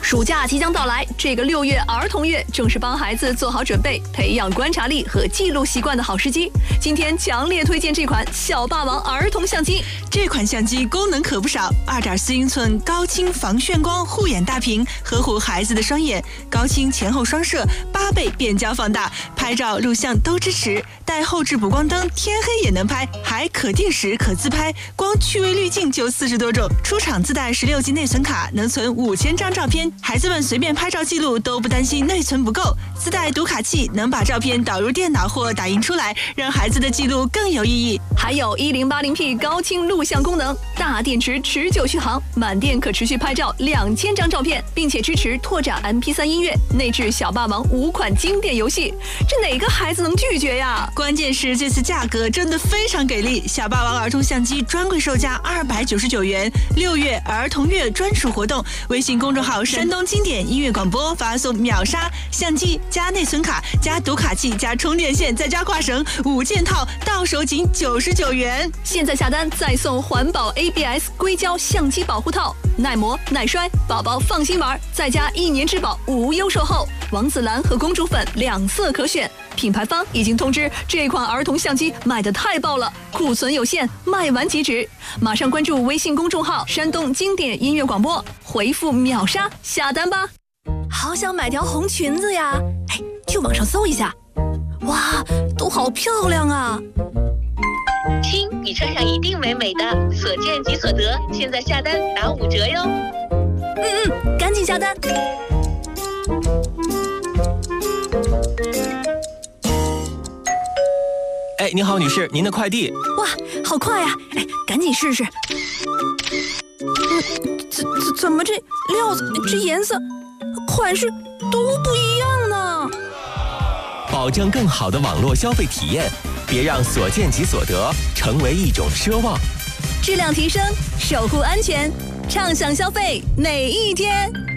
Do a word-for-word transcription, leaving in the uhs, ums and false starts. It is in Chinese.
暑假即将到来，这个六月儿童月正是帮孩子做好准备、培养观察力和记录习惯的好时机。今天强烈推荐这款小霸王儿童相机。 这款相机功能可不少， 二点四英寸高清防眩光护眼大屏，呵护孩子的双眼，高清前后双摄，八倍变焦放大，拍照录像都支持，带后置补光灯，天黑也能拍，还可定时可自拍，光趣味滤镜就四十多种。出厂自带十六 G 内存卡，能存五千张照片，孩子们随便拍照记录都不担心内存不够。自带读卡器，能把照片导入电脑或打印出来，让孩子的记录更有意义。 还有 一零八零 P 高清录像功能，大电池持久续航，满电可持续拍照两千张照片，并且支持拓展 M P 三 音乐，内置小霸王五款经典游戏，这哪个孩子能拒绝呀？ 关键是这次价格真的非常给力，小霸王儿童相机专柜售价二百九十九元，六月儿童月专属活动，微信公众号山东经典音乐广播发送秒杀相机加内存卡加读卡器加充电线再加挂绳五件套，到手仅九十九元。 现在下单再送环保 A B S 硅胶相机保护套，耐磨耐摔，宝宝放心玩，再加一年质保无忧售后。王子蓝和公主粉两色可选，品牌方已经通知这款儿童相机卖得太爆了，库存有限，卖完即止。马上关注微信公众号山东经典音乐广播，回复秒杀下单吧。好想买条红裙子呀，哎，去网上搜一下，哇，都好漂亮啊。 亲，你穿上一定美美的，所见即所得，现在下单打五折哟。 嗯嗯，赶紧下单。 哎，您好，女士，您的快递。 哇，好快呀！哎，赶紧试试。嗯，怎怎怎么这料子、这颜色、款式都不一样呢？ 保证更好的网络消费体验，别让所见即所得成为一种奢望。 质量提升，守护安全，畅享消费每一天。